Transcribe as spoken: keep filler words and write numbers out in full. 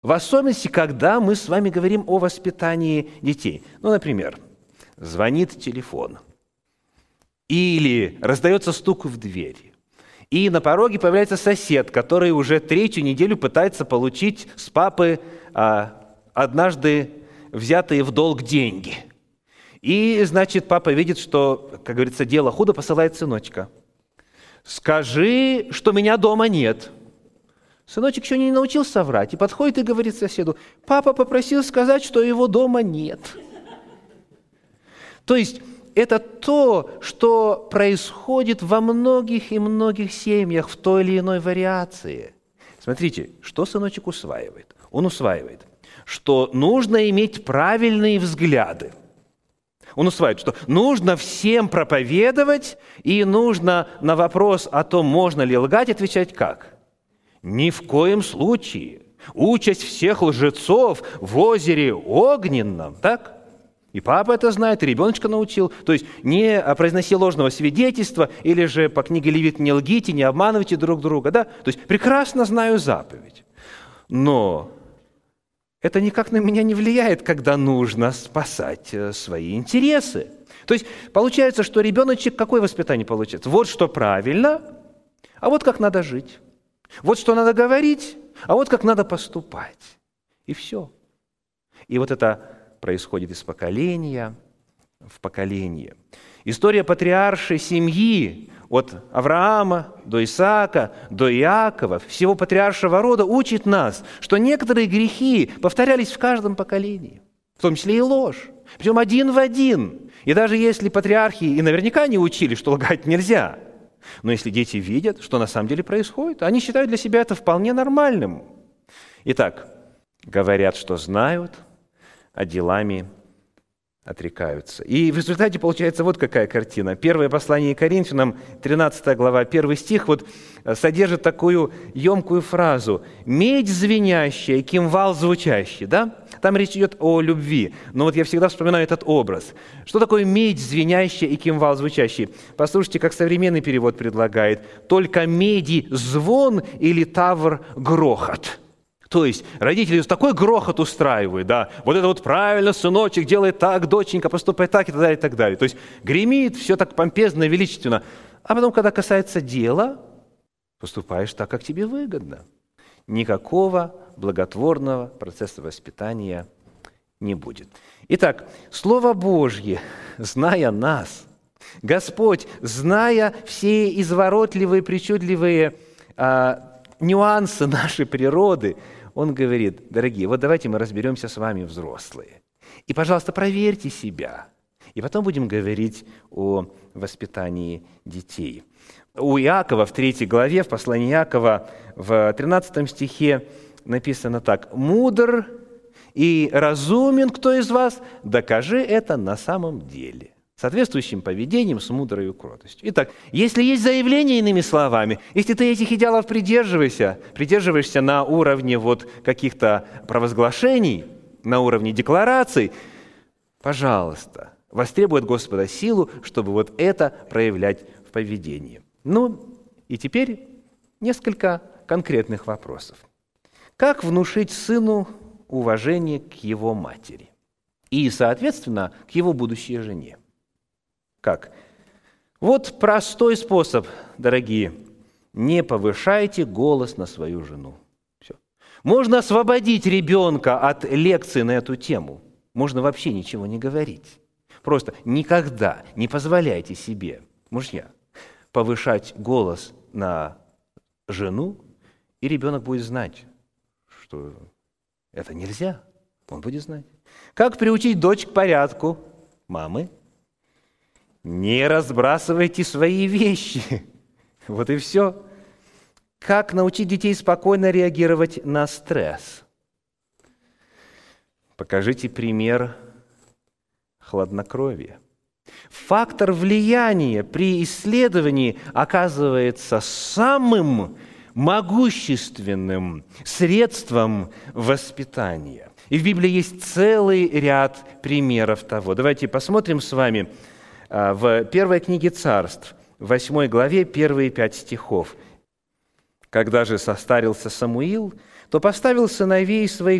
В особенности, когда мы с вами говорим о воспитании детей. Ну, например, звонит телефон, или раздается стук в дверь, и на пороге появляется сосед, который уже третью неделю пытается получить с папы а, однажды взятые в долг деньги. И, значит, папа видит, что, как говорится, дело худо, посылает сыночка. «Скажи, что меня дома нет». Сыночек еще не научился врать, и подходит и говорит соседу: «Папа попросил сказать, что его дома нет». То есть это то, что происходит во многих и многих семьях в той или иной вариации. Смотрите, что сыночек усваивает? Он усваивает, что нужно иметь правильные взгляды. Он усваивает, что нужно всем проповедовать, и нужно на вопрос о том, можно ли лгать, отвечать как? Ни в коем случае. Участь всех лжецов в озере огненном, так? И папа это знает, и ребеночка научил. То есть не произноси ложного свидетельства, или же по книге Левит не лгите, не обманывайте друг друга, да? То есть прекрасно знаю заповедь. Но это никак на меня не влияет, когда нужно спасать свои интересы. То есть получается, что ребеночек какое воспитание получает? Вот что правильно, а вот как надо жить. Вот что надо говорить, а вот как надо поступать. И все. И вот это происходит из поколения в поколение. История патриаршей семьи от Авраама до Исаака, до Иакова, всего патриаршего рода учит нас, что некоторые грехи повторялись в каждом поколении, в том числе и ложь, причем один в один. И даже если патриархи и наверняка не учили, что лгать нельзя, но если дети видят, что на самом деле происходит, они считают для себя это вполне нормальным. Итак, говорят, что знают, а делами отрекаются. И в результате получается вот какая картина. Первое послание Коринфянам, тринадцатая глава, первый стих, вот содержит такую емкую фразу: «Медь звенящая, кимвал звучащий». Да? Там речь идет о любви. Но вот я всегда вспоминаю этот образ. Что такое медь звенящая и кимвал звучащий? Послушайте, как современный перевод предлагает: «Только меди звон или тавр грохот». То есть родители такой грохот устраивают, да, вот это вот правильно, сыночек, делай так, доченька, поступай так и так далее, и так далее. То есть гремит, все так помпезно, величественно. А потом, когда касается дела, поступаешь так, как тебе выгодно. Никакого благотворного процесса воспитания не будет. Итак, Слово Божье, зная нас, Господь, зная все изворотливые, причудливые а, нюансы нашей природы, Он говорит: дорогие, вот давайте мы разберемся с вами, взрослые. И, пожалуйста, проверьте себя. И потом будем говорить о воспитании детей. У Иакова в третьей главе, в послании Иакова, в тринадцатом стихе написано так: «Мудр и разумен кто из вас? Докажи это на самом деле». Соответствующим поведением, с мудрой кротостью. Итак, если есть заявление, иными словами, если ты этих идеалов придерживаешься, придерживаешься на уровне вот каких-то провозглашений, на уровне деклараций, пожалуйста, востребуй от Господа силу, чтобы вот это проявлять в поведении. Ну, и теперь несколько конкретных вопросов. Как внушить сыну уважение к его матери и, соответственно, к его будущей жене? Как? Вот простой способ, дорогие. Не повышайте голос на свою жену. Все. Можно освободить ребенка от лекции на эту тему. Можно вообще ничего не говорить. Просто никогда не позволяйте себе, мужья, повышать голос на жену, и ребенок будет знать, что это нельзя. Он будет знать. Как приучить дочь к порядку? Мамы, не разбрасывайте свои вещи. Вот и все. Как научить детей спокойно реагировать на стресс? Покажите пример хладнокровия. Фактор влияния при исследовании оказывается самым могущественным средством воспитания. И в Библии есть целый ряд примеров того. Давайте посмотрим с вами в первой книге Царств, в восьмой главе, первые пять стихов. «Когда же состарился Самуил, то поставил сыновей своих